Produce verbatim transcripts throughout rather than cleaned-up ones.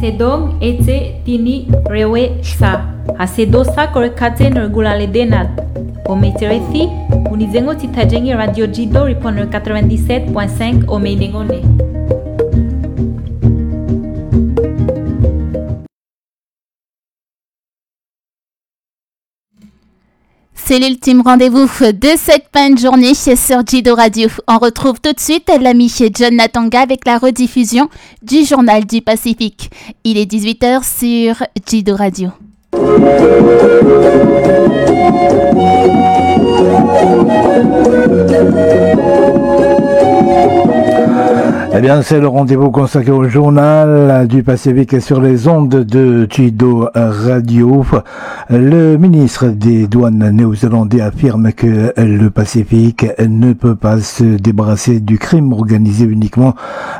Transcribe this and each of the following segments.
Sedong ete tini rewe sa. Hasedosa korekate nergulale denad. Ometerethi, unizengo titajengi Radio Jido ripon quatre-vingt-dix-sept point cinq Omeinengone. C'est l'ultime rendez-vous de cette fin de journée sur Jido Radio. On retrouve tout de suite l'ami John Natanga avec la rediffusion du Journal du Pacifique. Il est dix-huit heures sur Jido Radio. Eh bien, c'est le rendez-vous consacré au Journal du Pacifique sur les ondes de Jido Radio. Le ministre des Douanes néo-zélandais affirme que le Pacifique ne peut pas se débarrasser du crime organisé uniquement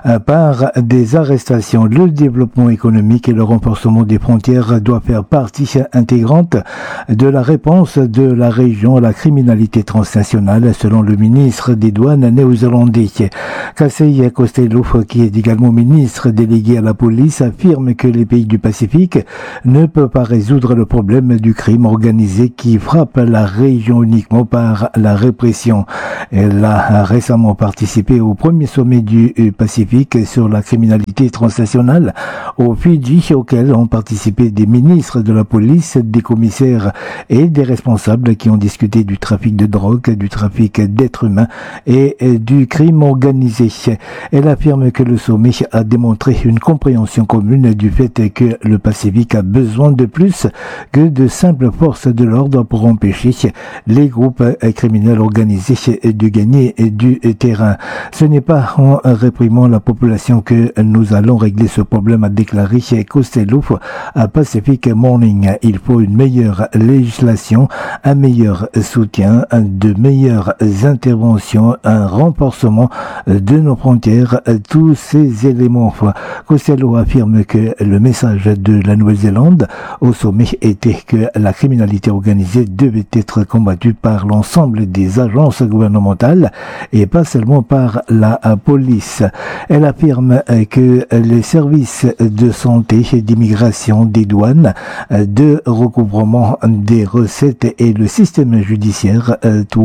par des arrestations. Le développement économique et le renforcement des frontières doivent faire partie intégrante de la réponse de la région à la criminalité transnationale, selon le ministre des Douanes néo-zélandais. Kasey Costello, qui est également ministre délégué à la police, affirme que les pays du Pacifique ne peuvent pas résoudre le problème du crime organisé qui frappe la région uniquement par la répression. Elle a récemment participé au premier sommet du Pacifique sur la criminalité transnationale au Fidji, auquel ont participé des ministres de la police, des commissaires et des responsables qui ont discuté du trafic de drogue, du trafic d'êtres humains et du crime organisé. Elle affirme que le sommet a démontré une compréhension commune du fait que le Pacifique a besoin de plus que de simples forces de l'ordre pour empêcher les groupes criminels organisés de gagner du terrain. Ce n'est pas en réprimant la population que nous allons régler ce problème, a déclaré Costello à Pacific Morning. Il faut une meilleure législation, un meilleur soutien, de meilleures interventions, un renforcement de nos frontières, tous ces éléments. Costello affirme que le message de la Nouvelle-Zélande au sommet était que la criminalité organisée devait être combattue par l'ensemble des agences gouvernementales et pas seulement par la police. Elle affirme que les services de santé, d'immigration, des douanes, de recouvrement des recettes et le système judiciaire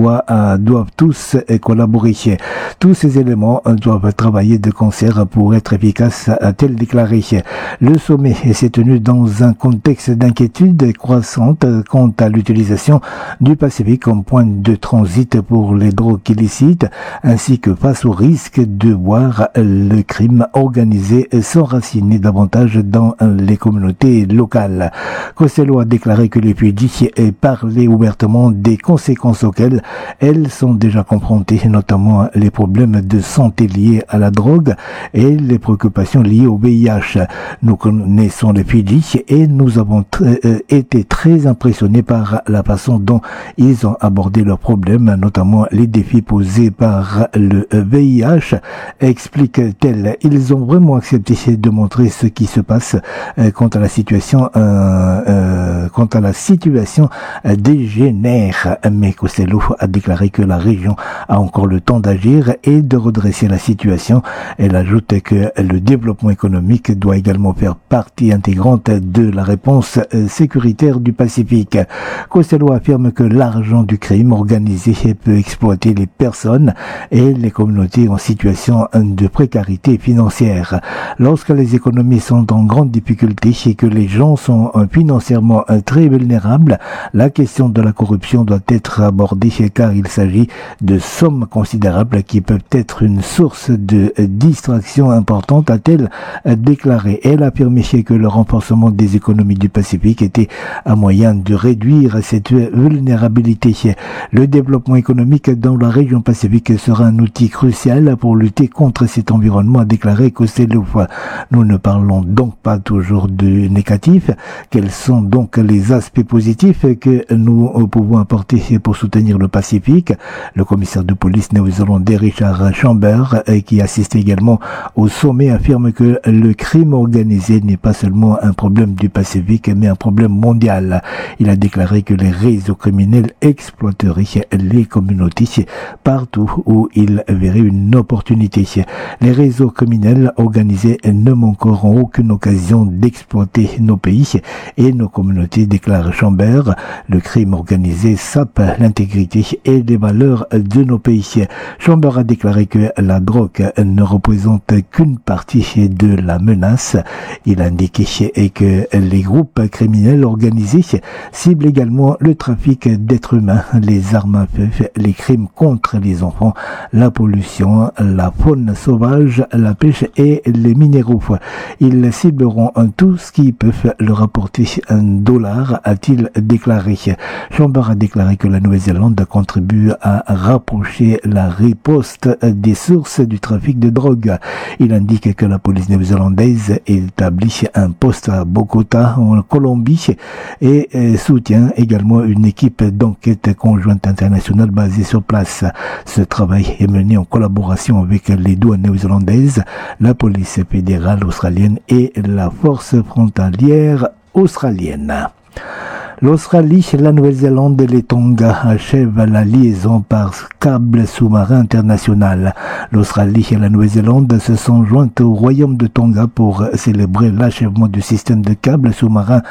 doivent tous collaborer. Tous ces éléments doivent travailler de concert pour être efficaces, a-t-elle déclaré. Le sommet s'est tenu dans un contexte d'inquiétude croissante quant à l'utilisation du Pacifique comme point de transit pour les drogues illicites, ainsi que face au risque de voir le crime organisé s'enraciner davantage dans les communautés locales. Costello a déclaré que les Fidji parlaient ouvertement des conséquences auxquelles elles sont déjà confrontées, notamment les problèmes de santé liés à la drogue et les préoccupations liées au V I H. Nous connaissons les Fidji et nous avons tr- euh, été très impressionnés par la façon dont ils ont abordé leurs problèmes, notamment les défis posés par le V I H, explique-t-elle. Ils ont vraiment accepté de montrer ce qui se passe euh, quant à la situation euh, euh, quant à la situation euh, dégénère. Mais Costello a déclaré que la région a encore le temps d'agir et de redresser la situation. Elle ajoute que le développement économique doit également faire partie intégrante de la réponse sécuritaire du Pacifique. Costello affirme que l'argent du crime organisé peut exploiter les personnes et les communautés en situation de précarité financière. Lorsque les économies sont en grande difficulté et que les gens sont financièrement très vulnérables, la question de la corruption doit être abordée car il s'agit de sommes considérables qui peuvent être une source de distraction importante, a-t-elle déclaré. Elle a affirmé que le renforcement des économies du Pacifique était un moyen de réduire cette vulnérabilité. Le développement économique dans la région Pacifique sera un outil crucial pour lutter contre cet environnement, a déclaré Costello. Nous ne parlons donc pas toujours de négatif. Quelles sont donc les aspects positifs que nous pouvons apporter pour soutenir le Pacifique. Le commissaire de police néo-zélandais Richard Chambers, qui assiste également au sommet, affirme que le crime organisé n'est pas seulement un problème du Pacifique, mais un problème mondial. Il a déclaré que les réseaux criminels exploiteraient les communautés partout où ils verraient une opportunité. Les réseaux criminels organisés ne manqueront aucune occasion d'exploiter nos pays et nos communautés, déclare Chambers. Le crime organisé sape l'intégrité et les valeurs de nos pays. Chambers a déclaré que la drogue ne représente qu'une partie de la menace. Il a indiqué que les groupes criminels organisés ciblent également le trafic d'êtres humains, les armes à feu, les crimes contre les enfants, la pollution, la faune sauvage, la pêche et les minéraux. Ils cibleront tout ce qui peut leur apporter un dollar, a-t-il déclaré. Chambers a déclaré que la Nouvelle-Zélande contribue à rapprocher la riposte des sources du trafic de drogue. Il indique que la police néo-zélandaise établit un poste à Bogota, en Colombie, et soutient également une équipe d'enquête conjointe internationale basée sur place. Ce travail est mené en collaboration avec les douanes néo-zélandaises, la police fédérale australienne et la force frontalière australienne. L'Australie, la Nouvelle-Zélande et les Tonga achèvent la liaison par câble sous-marin international. L'Australie et la Nouvelle-Zélande se sont jointes au royaume de Tonga pour célébrer l'achèvement du système de câble sous-marin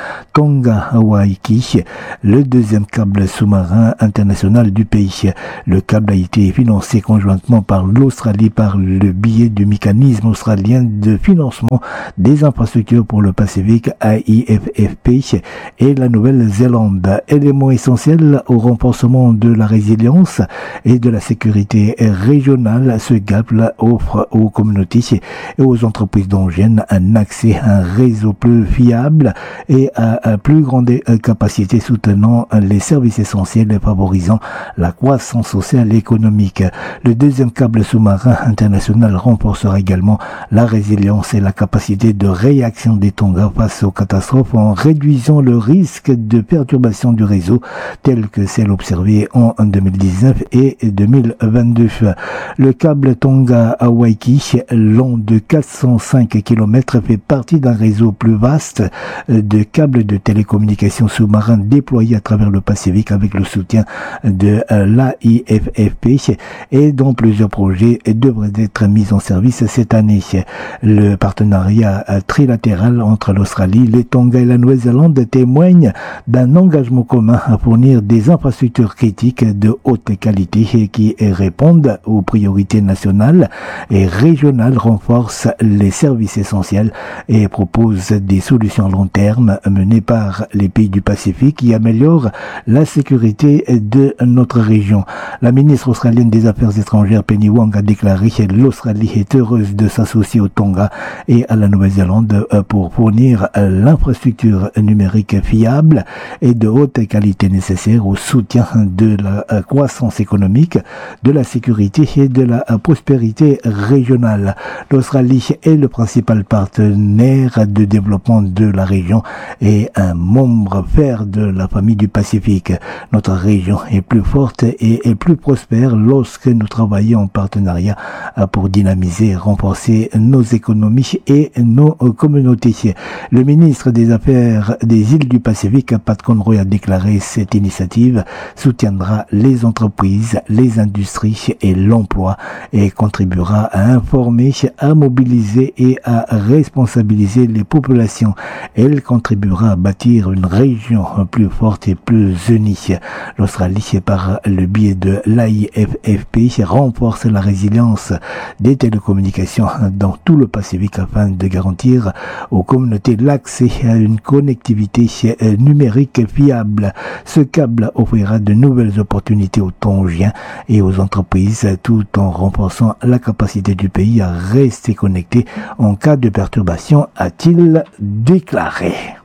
Tonga-Waiki, le deuxième câble sous-marin international du pays. Le câble a été financé conjointement par l'Australie par le biais du mécanisme australien de financement des infrastructures pour le Pacifique A I F F P et la Nouvelle-Zélande. Élément essentiel au renforcement de la résilience et de la sécurité régionale, ce câble offre aux communautés et aux entreprises tongiennes un accès à un réseau plus fiable et à une plus grande capacité soutenant les services essentiels et favorisant la croissance sociale et économique. Le deuxième câble sous-marin international renforcera également la résilience et la capacité de réaction des Tonga face aux catastrophes en réduisant le risque de perturbation du réseau telle que celle observée en deux mille dix-neuf et deux mille vingt-deux. Le câble Tonga-Waiki, long de quatre cent cinq kilomètres, fait partie d'un réseau plus vaste de câbles de télécommunications sous-marins déployés à travers le Pacifique avec le soutien de l'A I F F P et dont plusieurs projets devraient être mis en service cette année. Le partenariat trilatéral entre l'Australie, les Tonga et la Nouvelle-Zélande témoigne d'un engagement commun à fournir des infrastructures critiques de haute qualité qui répondent aux priorités nationales et régionales, renforcent les services essentiels et proposent des solutions à long terme menées par les pays du Pacifique qui améliorent la sécurité de notre région. La ministre australienne des Affaires étrangères Penny Wong a déclaré que l'Australie est heureuse de s'associer au Tonga et à la Nouvelle-Zélande pour fournir l'infrastructure numérique fiable et de haute qualité nécessaire au soutien de la croissance économique, de la sécurité et de la prospérité régionale. L'Australie est le principal partenaire de développement de la région et un membre fer de la famille du Pacifique. Notre région est plus forte et est plus prospère lorsque nous travaillons en partenariat pour dynamiser et renforcer nos économies et nos communautés. Le ministre des Affaires des îles du Pacifique, Pat Conroy, a déclaré cette initiative soutiendra les entreprises, les industries et l'emploi et contribuera à informer, à mobiliser et à responsabiliser les populations. Elle contribuera à bâtir une région plus forte et plus unie. L'Australie, par le biais de l'A I F F P, renforce la résilience des télécommunications dans tout le Pacifique afin de garantir aux communautés l'accès à une connectivité numérique fiable. Ce câble offrira de nouvelles opportunités aux Tongiens et aux entreprises tout en renforçant la capacité du pays à rester connecté en cas de perturbation, a-t-il déclaré.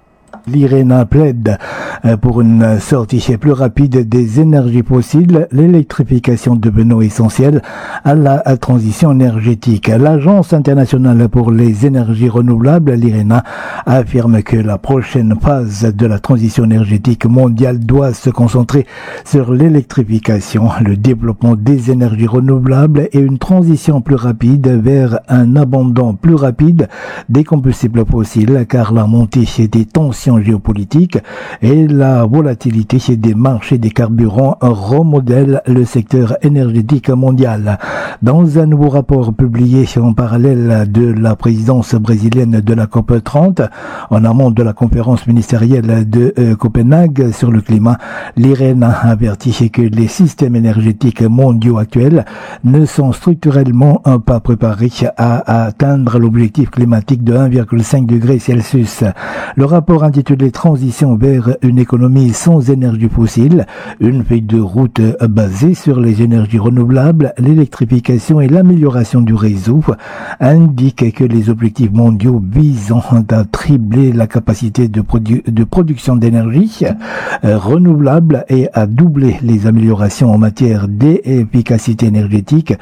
L'IRENA plaide pour une sortie plus rapide des énergies fossiles, l'électrification devenant essentielle à la transition énergétique. L'Agence internationale pour les énergies renouvelables, l'IRENA, affirme que la prochaine phase de la transition énergétique mondiale doit se concentrer sur l'électrification, le développement des énergies renouvelables et une transition plus rapide vers un abandon plus rapide des combustibles fossiles, car la montée des tensions géopolitiques et la volatilité des marchés des carburants remodèlent le secteur énergétique mondial. Dans un nouveau rapport publié en parallèle de la présidence brésilienne de la COP trente, en amont de la conférence ministérielle de euh, Copenhague sur le climat, l'IRENA avertit que les systèmes énergétiques mondiaux actuels ne sont structurellement pas préparés à atteindre l'objectif climatique de un virgule cinq degré Celsius. Le rapport intitulé Transition vers une économie sans énergie fossile, une feuille de route basée sur les énergies renouvelables, l'électrification et l'amélioration du réseau, indique que les objectifs mondiaux visant à tripler la capacité de, produ- de production d'énergie euh, renouvelable et à doubler les améliorations en matière d'efficacité énergétique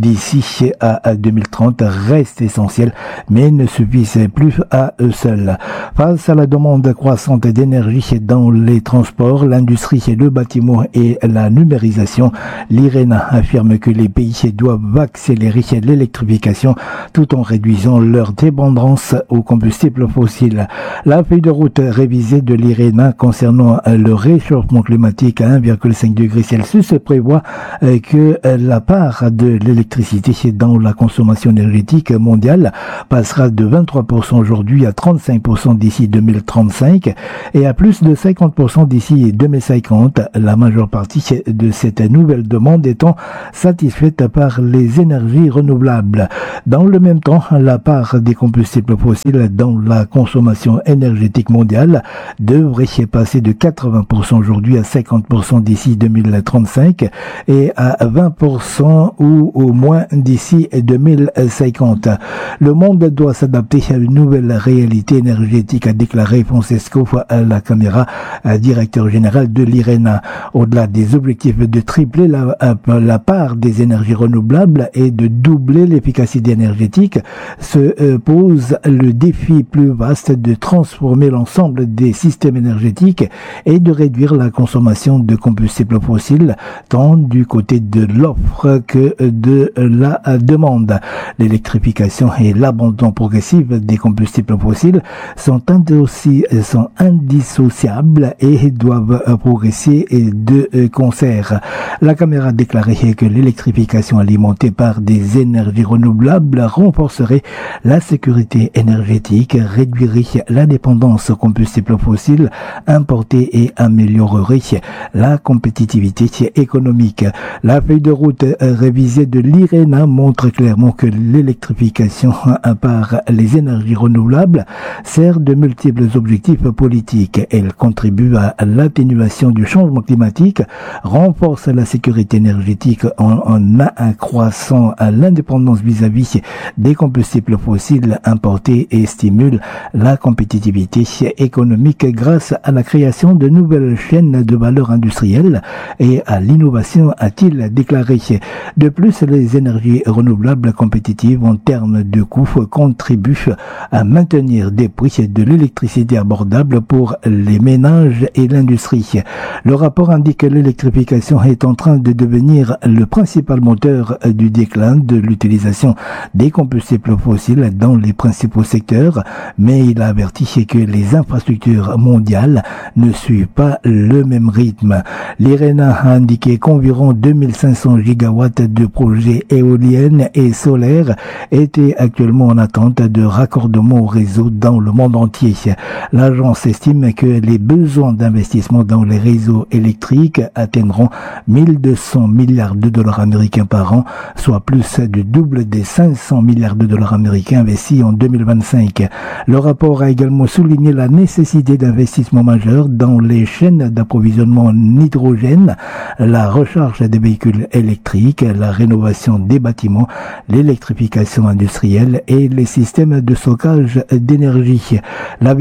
d'ici à, à deux mille trente restent essentiels, mais ne suffisent plus à eux seuls. Face à la demande croissante d'énergie dans les transports, l'industrie, le bâtiment et la numérisation, l'IRENA affirme que les pays doivent accélérer l'électrification tout en réduisant leur dépendance aux combustibles fossiles. La feuille de route révisée de l'IRENA concernant le réchauffement climatique à un virgule cinq degré Celsius prévoit que la part de l'électricité dans la consommation énergétique mondiale passera de vingt-trois pour cent aujourd'hui à trente-cinq pour cent d'ici deux mille trente-cinq et à plus de cinquante pour cent d'ici deux mille cinquante, la majeure partie de cette nouvelle demande étant satisfaite par les énergies renouvelables. Dans le même temps, la part des combustibles fossiles dans la consommation énergétique mondiale devrait passer de quatre-vingts pour cent aujourd'hui à cinquante pour cent d'ici deux mille trente-cinq et à vingt pour cent ou au moins d'ici deux mille cinquante. Le monde doit s'adapter à une nouvelle réalité énergétique, a déclaré Francesco La Camera, directeur général de l'IRENA. Au-delà des objectifs de tripler la, la part des énergies renouvelables et de doubler l'efficacité énergétique, se euh, pose le défi plus vaste de transformer l'ensemble des systèmes énergétiques et de réduire la consommation de combustibles fossiles, tant du côté de l'offre que de la demande. L'électrification et l'abandon progressif des combustibles fossiles sont, indossi, sont indissociables et doivent progresser de concert. La Caméra a déclaré que l'électrification alimentée par des énergies renouvelables renforcerait la sécurité énergétique, réduirait la dépendance aux combustibles fossiles importés et améliorerait la compétitivité économique. La feuille de route révisée de l'IRENA montre clairement que l'électrification par les énergies renouvelables sert de multiples objectifs politiques. Elle contribue à l'atténuation du changement climatique, renforce la sécurité énergétique en, en accroissant l'indépendance vis-à-vis des combustibles fossiles importés et stimule la compétitivité économique grâce à la création de nouvelles chaînes de valeur industrielle et à l'innovation, a-t-il déclaré. De plus, les énergies renouvelables compétitives en termes de coûts contribuent à maintenir des prix de l'électricité abordables pour les ménages et l'industrie. Le rapport indique que l'électrification est en train de devenir le principal moteur du déclin de l'utilisation des combustibles fossiles dans les principaux secteurs, mais il a averti que les infrastructures mondiales ne suivent pas le même rythme. L'IRENA a indiqué qu'environ deux mille cinq cents gigawatts de projets éoliennes et solaires étaient actuellement en attente de raccordement au réseau dans le monde entier. L'agence estime que les besoins d'investissement dans les réseaux électriques atteindront mille deux cents milliards de dollars américains par an, soit plus du double des cinq cents milliards de dollars américains investis en deux mille vingt-cinq. Le rapport a également souligné la nécessité d'investissements majeurs dans les chaînes d'approvisionnement en hydrogène, la recharge des véhicules électriques, la rénovation des bâtiments, l'électrification industrielle et les systèmes de stockage d'énergie. La vitesse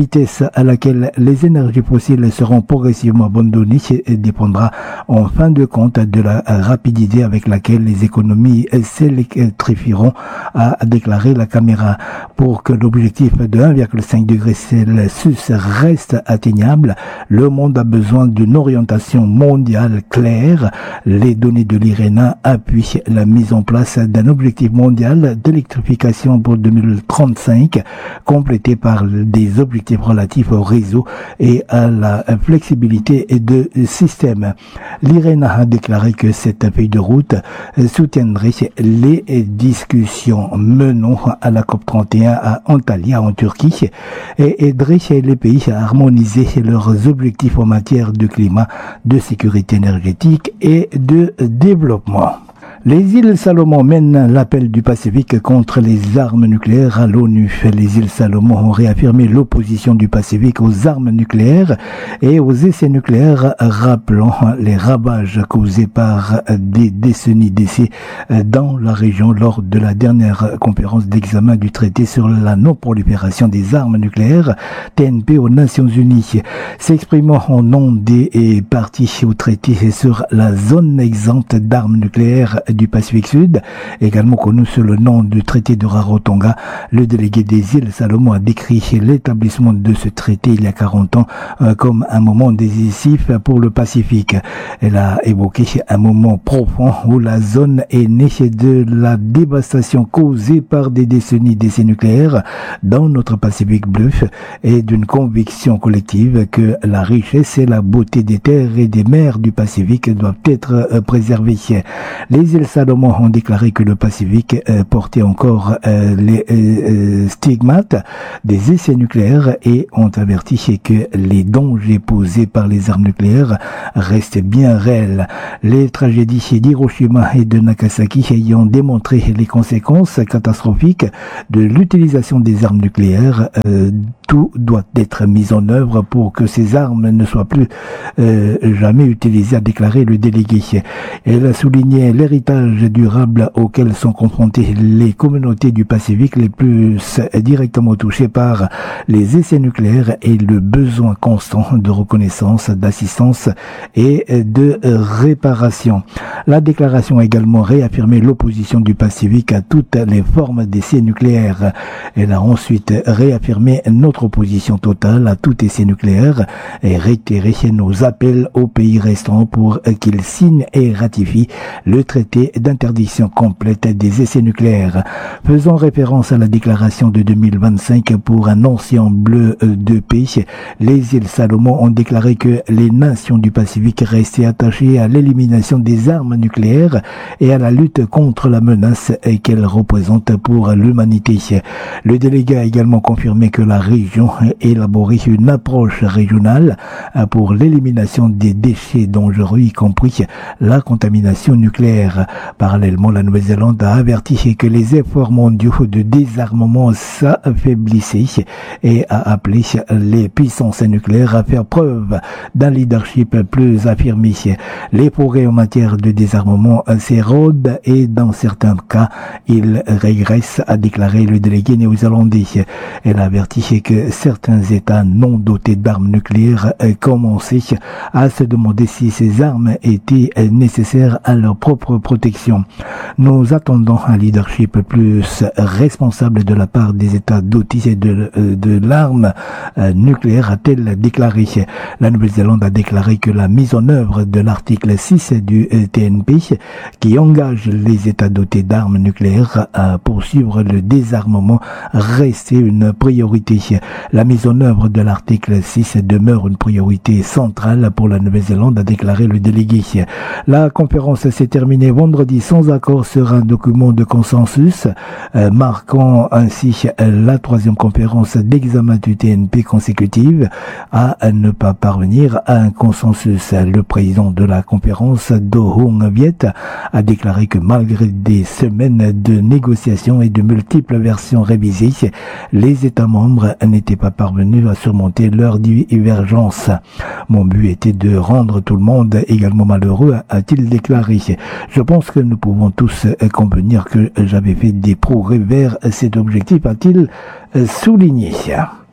à laquelle les énergies fossiles seront progressivement abandonnées dépendra en fin de compte de la rapidité avec laquelle les économies s'électrifieront, a déclaré la caméra. Pour que l'objectif de un virgule cinq degré Celsius reste atteignable, le monde a besoin d'une orientation mondiale claire. Les données de l'I R E N A appuient la mise en place d'un objectif mondial d'électrification pour deux mille trente-cinq, complété par des objectifs relatifs au réseau et à la flexibilité de système. L'I R E N A a déclaré que cette feuille de route soutiendrait les discussions menant à la COP trente et un à Antalya en Turquie et aiderait les pays à harmoniser leurs objectifs en matière de climat, de sécurité énergétique et de développement. Les îles Salomon mènent l'appel du Pacifique contre les armes nucléaires à l'ONU. Les îles Salomon ont réaffirmé l'opposition du Pacifique aux armes nucléaires et aux essais nucléaires, rappelant les ravages causés par des décennies d'essais dans la région lors de la dernière conférence d'examen du traité sur la non-prolifération des armes nucléaires, T N P aux Nations Unies. S'exprimant au nom des parties au traité sur la zone exempte d'armes nucléaires du Pacifique Sud, également connu sous le nom du traité de Rarotonga, le délégué des îles Salomon a décrit l'établissement de ce traité il y a quarante ans euh, comme un moment décisif pour le Pacifique. Elle a évoqué un moment profond où la zone est née de la dévastation causée par des décennies d'essais nucléaires dans notre Pacifique bleu et d'une conviction collective que la richesse et la beauté des terres et des mers du Pacifique doivent être euh, préservées. Les îles Salomon ont déclaré que le Pacifique euh, portait encore euh, les euh, stigmates des essais nucléaires et ont averti que les dangers posés par les armes nucléaires restent bien réels. Les tragédies d'Hiroshima et de Nagasaki ayant démontré les conséquences catastrophiques de l'utilisation des armes nucléaires, euh, tout doit être mis en œuvre pour que ces armes ne soient plus euh, jamais utilisées, a déclaré le délégué. Elle a souligné l'héritage durable auquel sont confrontées les communautés du Pacifique les plus directement touchées par les essais nucléaires et le besoin constant de reconnaissance, d'assistance et de réparation. La déclaration a également réaffirmé l'opposition du Pacifique à toutes les formes d'essais nucléaires. Elle a ensuite réaffirmé notre opposition totale à tout essai nucléaire et réitéré nos appels aux pays restants pour qu'ils signent et ratifient le traité d'interdiction complète des essais nucléaires. Faisant référence à la déclaration de deux mille vingt-cinq pour un océan bleu de paix, les îles Salomon ont déclaré que les nations du Pacifique restaient attachées à l'élimination des armes nucléaires et à la lutte contre la menace qu'elles représentent pour l'humanité. Le délégué a également confirmé que la région élaborait une approche régionale pour l'élimination des déchets dangereux, y compris la contamination nucléaire. Parallèlement, la Nouvelle-Zélande a averti que les efforts mondiaux de désarmement s'affaiblissaient et a appelé les puissances nucléaires à faire preuve d'un leadership plus affirmé. Les progrès en matière de désarmement s'érodent et dans certains cas, ils régressent, a déclaré le délégué néo-zélandais. Elle a averti que certains États non dotés d'armes nucléaires commençaient à se demander si ces armes étaient nécessaires à leur propre protection. Nous attendons un leadership plus responsable de la part des États dotés de, de l'arme nucléaire, a-t-elle déclaré. La Nouvelle-Zélande a déclaré que la mise en œuvre de l'article six du T N P, qui engage les États dotés d'armes nucléaires à poursuivre le désarmement, restait une priorité. La mise en œuvre de l'article six demeure une priorité centrale pour la Nouvelle-Zélande, a déclaré le délégué. La conférence s'est terminée vendredi sans accord sur un document de consensus, euh, marquant ainsi la troisième conférence d'examen du T N P consécutive à ne pas parvenir à un consensus. Le président de la conférence, Do Hung Viet, a déclaré que malgré des semaines de négociations et de multiples versions révisées, les États membres n'étaient pas parvenus à surmonter leurs divergences. Mon but était de rendre tout le monde également malheureux, a-t-il déclaré. Je pense que nous pouvons tous convenir que j'avais fait des progrès vers cet objectif, a-t-il souligné.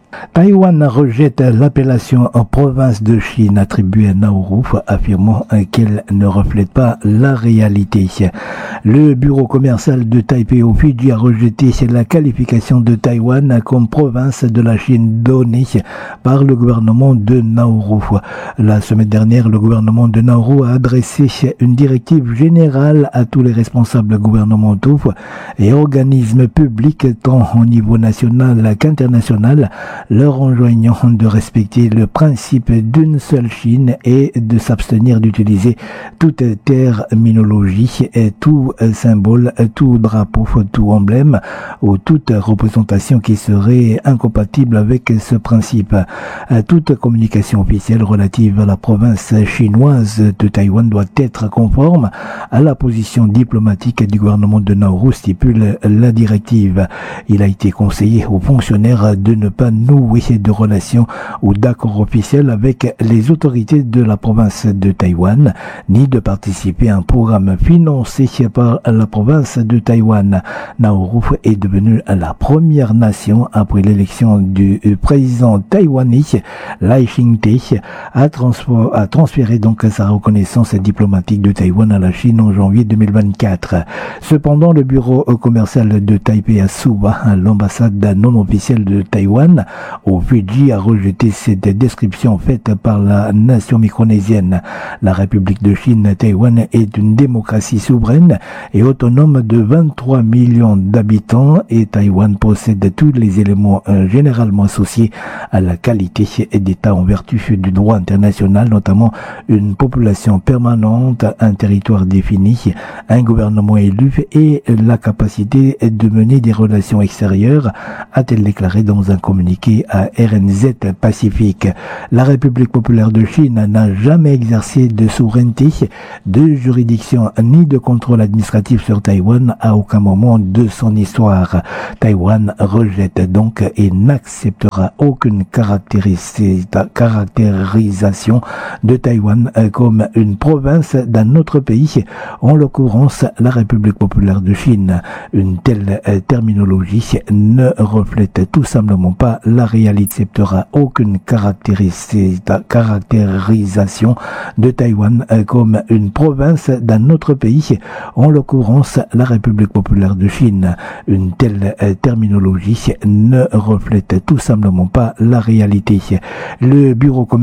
Taïwan rejette l'appellation en province de Chine attribuée à Nauru, affirmant qu'elle ne reflète pas la réalité. Le bureau commercial de Taipei aux Fidji a rejeté la qualification de Taïwan comme province de la Chine donnée par le gouvernement de Nauru. La semaine dernière, le gouvernement de Nauru a adressé une directive générale à tous les responsables gouvernementaux et organismes publics tant au niveau national qu'international, leur enjoignant de respecter le principe d'une seule Chine et de s'abstenir d'utiliser toute terminologie, et tout symbole, tout drapeau, tout emblème ou toute représentation qui serait incompatible avec ce principe. Toute communication officielle relative à la province chinoise de Taïwan doit être conforme à la position diplomatique du gouvernement de Nauru, stipule la directive. Il a été conseillé aux fonctionnaires de ne pas nouer de relations ou d'accords officiels avec les autorités de la province de Taïwan, ni de participer à un programme financé par la province de Taïwan. Nauru est devenue la première nation après l'élection du président taïwanais Lai Ching-te à, transfo- à transférer donc sa reconnaissance diplomatique de Taïwan à la Chine en janvier deux mille vingt-quatre. Cependant, le bureau commercial de Taipei à Suva, l'ambassade non officielle de Taïwan au Fidji, a rejeté cette description faite par la nation micronésienne. La République de Chine, Taïwan, est une démocratie souveraine et autonome de vingt-trois millions d'habitants et Taïwan possède tous les éléments euh, généralement associés à la qualité d'État en vertu du droit international, notamment une population permanente, un territoire défini, un gouvernement élu et la capacité de mener des relations extérieures, a-t-elle déclaré dans un communiqué à R N Z Pacifique. La République populaire de Chine n'a jamais exercé de souveraineté, de juridiction ni de contrôle administratif sur Taïwan à aucun moment de son histoire. Taïwan rejette donc et n'acceptera aucune caractérisation de Taïwan comme une province d'un autre pays, en l'occurrence la République populaire de Chine. Une telle terminologie ne reflète tout simplement pas la réalité, n'acceptera aucune caractérisation de Taïwan comme une province d'un autre pays, en l'occurrence la République populaire de Chine. Une telle terminologie ne reflète tout simplement pas la réalité. Le bureau